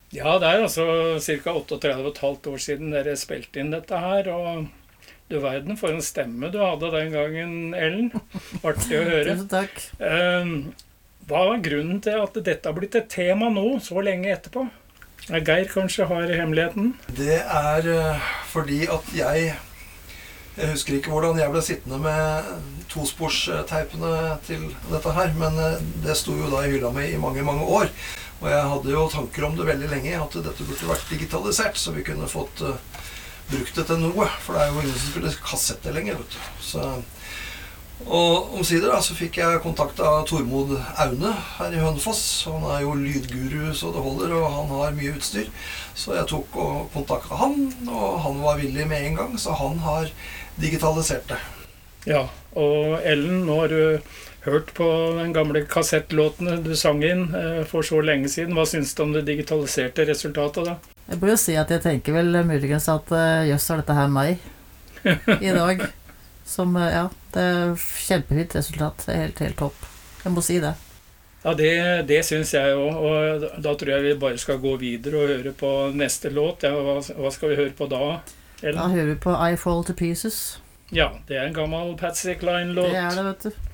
Ja, det er altså ca. 38,5 år siden dere spilte inn dette her, og du verden for en stemme du hadde den gangen, Ellen. Artig å høre. Tusen takk. Hva var grunnen til at dette har blitt et tema nå, så lenge etterpå? Geir kanskje har hemmeligheten? Det fordi at jeg husker ikke hvordan jeg ble sittende med tosporsteipene til dette her, men det sto jo da i hylla mi i mange, mange år. Og jeg hadde jo tanker om det veldig lenge, at dette burde vært digitalisert, så vi kunne fått brukt det til noe. For det er jo ingen som spiller kassetter lenger, vet du. Så, og omsider da, så fikk jeg kontakt av Tormod Aune her i Hønefoss. Han er jo lydguru så det holder, og han har mye utstyr. Så jeg tok og kontaktet han, og han var villig med en gang, så han har digitalisert det. Ja, og Ellen, nå har du hørt på den gamle kassettlåtene du sang inn for så lenge siden. Hva synes du om det digitaliserte resultatet da? Jeg bør jo si at jeg tenker vel muligens at jøss er dette her meg i dag. Som, ja, det er kjempefint resultat. Det er helt topp. Jeg må si det. Ja, det synes jeg jo, og da tror jeg vi bare skal gå videre og høre på neste låt. Ja, hva skal vi høre på da, Ellen? Da hører vi på I Fall to Pieces. Ja, det er en gammel Patsy Cline-låt. Det er det, vet du.